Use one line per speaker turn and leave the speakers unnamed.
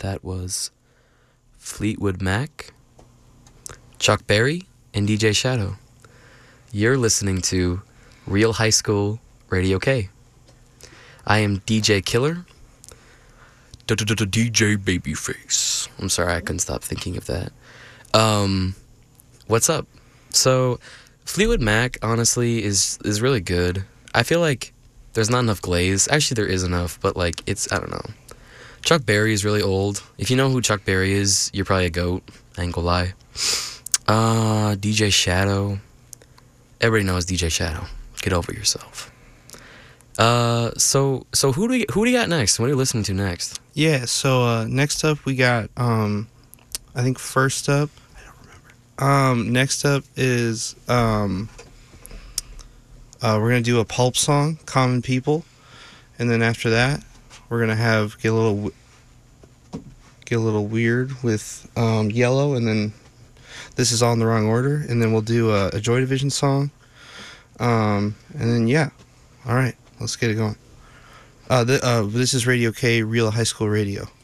That was Fleetwood Mac, Chuck Berry, and DJ Shadow. You're listening to Real High School Radio K. I am DJ Killer. DJ Babyface. I'm sorry, I couldn't stop thinking of that. What's up? So, Fleetwood Mac, honestly, is really good. I feel like there's not enough glaze. Actually, there is enough, but, like, I don't know. Chuck Berry is really old. If you know who Chuck Berry is, you're probably a goat. I ain't gonna lie. DJ Shadow. Everybody knows DJ Shadow. Get over yourself. So who do we got next? What are you listening to next?
Yeah, so next up we got I think first up, I don't remember. Next up is we're gonna do a Pulp song, Common People, and then after that we're gonna get a little weird with Yellow, and then this is all in the wrong order, and then we'll do a Joy Division song, and then yeah, all right, let's get it going. This is Radio K, Real High School Radio.